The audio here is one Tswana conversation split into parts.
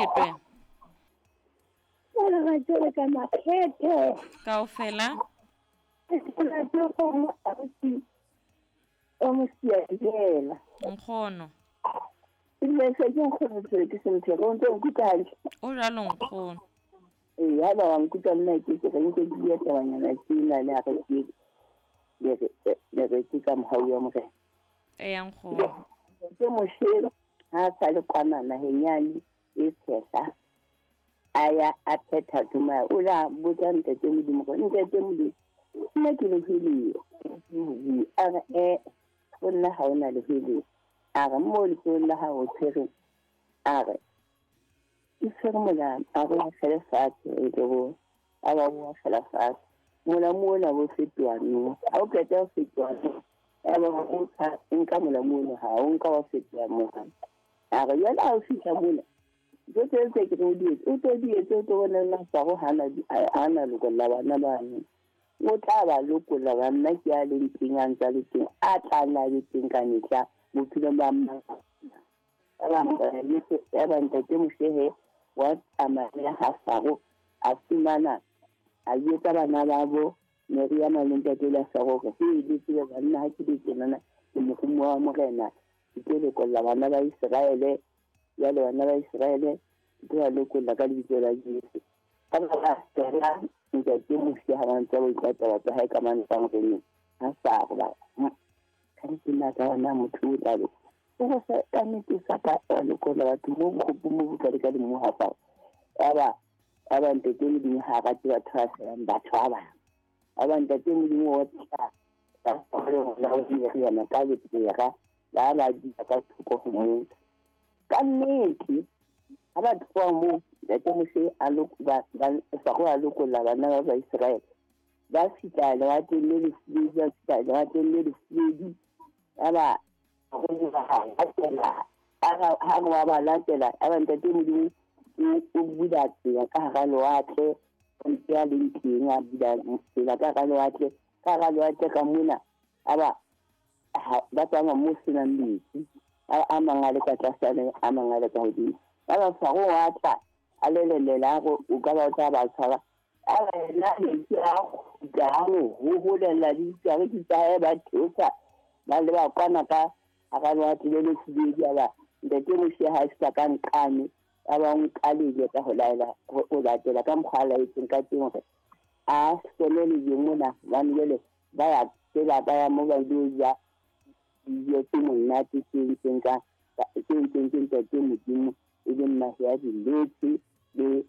letwe Wala ga jole ka makgethe. kaofela Ke tlo go mo abuti o mo siela. nkgono Ile se ke nkgono tse ke sentse go ntse nkutale. o jalo nkgono Ya ba wa nkuta nna ke ke nke di ya tabanyana ke na le a ke le ke ka mohau ya mo re. ya nkgono Ke mo shelo ha sa le kwana na henyane e tshesa. Aya a phetha tuma o la botsa ntate modimo go ntate modimo nna ke le hile aga go nna ha ona le hile aga mo le go la ha o tshwere aga e tshwere mola a go fela fatshe e go a ba go fela fatshe mola mola bo fetwa no a o keta o fetwa a ba go ka nka mola mola ha o nka wa fetwa mo aga ya la o fitla mola jo tse ke go di o to di tse to le la sa go hana le go la bana ba ne o tla ba loko la bana ke a le ntsingang tsa le teng a tla na le teng ka nitla bophelo ba mma ba le se ba ntate mo shehe wa amana ha sago a simana a yetsa bana ba bo ne ri ya ntate la sago ke di tse ba nna ha ke di tsena ke mo wa morena ke le ko la bana ba Israele ya le bana ba Israele ke ba le ko la ka ditse la Jesu ka ba tsela ntate mo shehe ha ntse ba ikatla ba ha ka man tsang rene ha sago ba ka ditsela tsa na motho tla le go sa tsametse sa ka le ko la batho mo go mo ka di mo ha fa aba ntate le di ha ga tsa thasa ba tshwaba aba ntate mo di mo tsa ta go la go di ya na ka di ya la la di ka go mo ka nnete aba twa mo ntate mo se a lo ba sa go a lo ko la bana ba Israel ba fita le wa tele le fidi ba le wa tele le fidi aba go ba ha go ba latela aba ntate mo di o buda ya ka ga loatle o ya le nteng a buda la ka ga loatle ka mona aba ba tsama mo sena metsi a mangale ka tsane a mangale ka hodimo ba fa go watla a lelela go o ka ba tsa ba tshaba aba la le ya go ho lela di tsa re tsa ba tsa ba le ba kwana ka ga loatle le se di aba ntate mo se ha se ka nkane aba nkalile ka ho laela o latela ka mkhala e ka teng gore a sele le mona ba nele ba ya tsela ba ya mo ba diya diyo tse monna teng ka teng modimo e le nna ya di letse le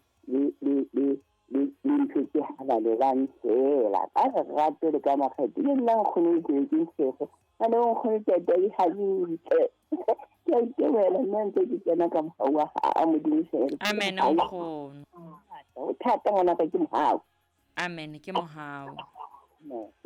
ntse ha ba le ban tsela ba rate le ka makgethe le nna go ke tsego ana go go tete di ha di ke wela ntse ke tsena ka mhawa a modimo se amen nkgono o thata ngwana ka ke mohau amen ke mohau